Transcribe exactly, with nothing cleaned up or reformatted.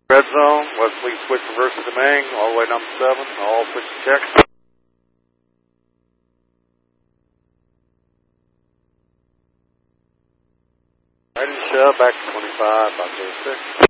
Red zone, West Fleet switch reverse to Deming, all the way number seven, all switch check. Ready to shove, back to twenty-five, five zero six.